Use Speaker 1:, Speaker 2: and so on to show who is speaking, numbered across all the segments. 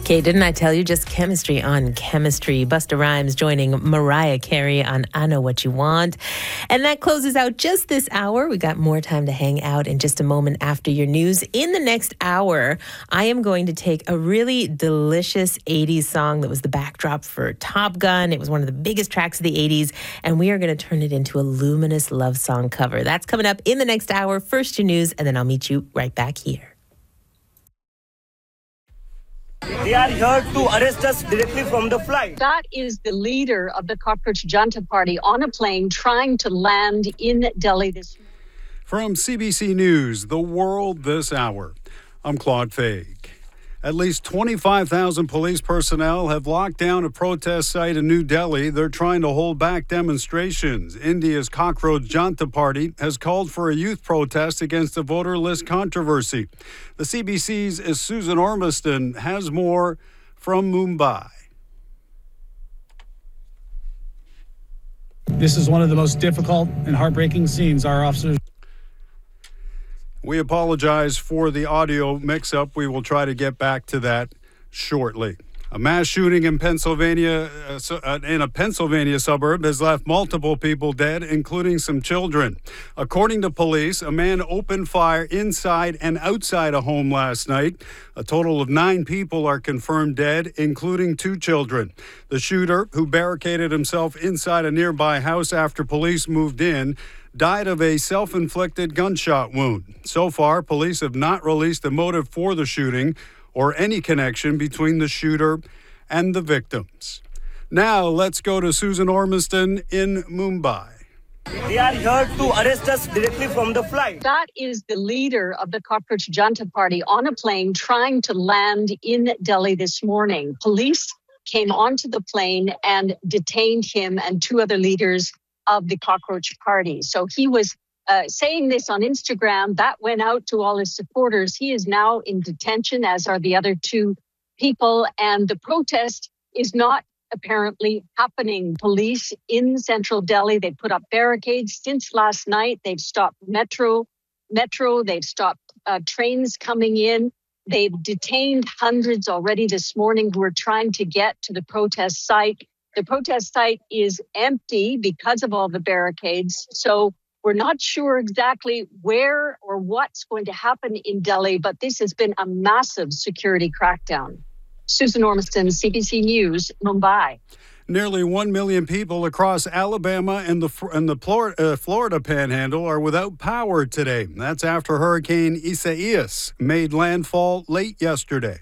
Speaker 1: Okay, didn't I tell you? Just chemistry on chemistry. Busta Rhymes joining Mariah Carey on I Know What You Want. And that closes out just this hour. We got more time to hang out in just a moment after your news. In the next hour, I am going to take a really delicious 80s song that was the backdrop for Top Gun. It was one of the biggest tracks of the 80s, and we are going to turn it into a luminous love song cover. That's coming up in the next hour. First your news, and then I'll meet you right back here.
Speaker 2: They are here to arrest us directly from the flight.
Speaker 3: That is the leader of the Cockroach Junta Party on a plane trying to land in Delhi this morning.
Speaker 4: From CBC News, The World This Hour, I'm Claude Faig. At least 25,000 police personnel have locked down a protest site in New Delhi. They're trying to hold back demonstrations. India's Cockroach Junta Party has called for a youth protest against the voter list controversy. The CBC's Susan Ormiston has more from Mumbai.
Speaker 5: This is one of the most difficult and heartbreaking scenes our officers.
Speaker 4: We apologize for the audio mix-up. We will try to get back to that shortly. A mass shooting in Pennsylvania, in a Pennsylvania suburb, has left multiple people dead, including some children. According to police, a man opened fire inside and outside a home last night. A total of 9 people are confirmed dead, including 2 children. The shooter, who barricaded himself inside a nearby house after police moved in, died of a self-inflicted gunshot wound. So far, police have not released the motive for the shooting or any connection between the shooter and the victims. Now, let's go to Susan Ormiston in Mumbai.
Speaker 2: They are here to arrest us directly from the flight.
Speaker 3: That is the leader of the Cockroach Junta Party on a plane trying to land in Delhi this morning. Police came onto the plane and detained him and 2 other leaders of the Cockroach Party. So he was saying this on Instagram. That went out to all his supporters. He is now in detention, as are the other 2 people. And the protest is not apparently happening. Police in central Delhi, they put up barricades since last night. They've stopped metro. They've stopped trains coming in. They've detained hundreds already this morning who are trying to get to the protest site. The protest site is empty because of all the barricades. So we're not sure exactly where or what's going to happen in Delhi, but this has been a massive security crackdown. Susan Ormiston, CBC News, Mumbai.
Speaker 4: Nearly 1 million people across Alabama and the Florida Panhandle are without power today. That's after Hurricane Isaias made landfall late yesterday.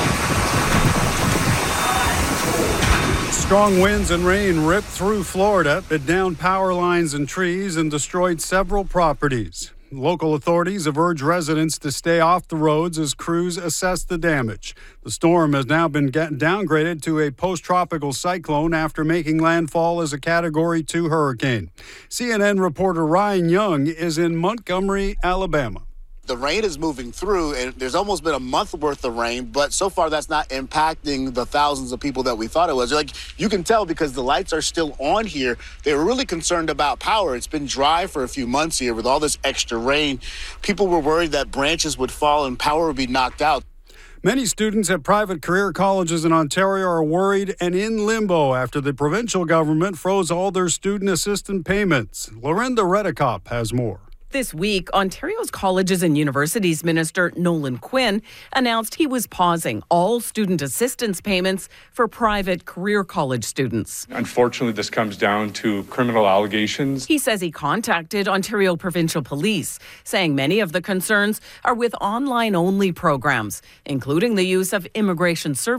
Speaker 4: Strong winds and rain ripped through Florida. It downed power lines and trees and destroyed several properties. Local authorities have urged residents to stay off the roads as crews assess the damage. The storm has now been downgraded to a post-tropical cyclone after making landfall as a Category 2 hurricane. CNN reporter Ryan Young is in Montgomery, Alabama.
Speaker 6: The rain is moving through, and there's almost been a month worth of rain, but so far that's not impacting the thousands of people that we thought it was. Like, you can tell because the lights are still on here. They were really concerned about power. It's been dry for a few months here with all this extra rain. People were worried that branches would fall and power would be knocked out.
Speaker 4: Many students at private career colleges in Ontario are worried and in limbo after the provincial government froze all their student assistance payments. Lorinda Redekop has more.
Speaker 7: This week, Ontario's Colleges and Universities Minister Nolan Quinn announced he was pausing all student assistance payments for private career college students.
Speaker 8: Unfortunately, this comes down to criminal allegations.
Speaker 7: He says he contacted Ontario Provincial Police, saying many of the concerns are with online-only programs, including the use of immigration services.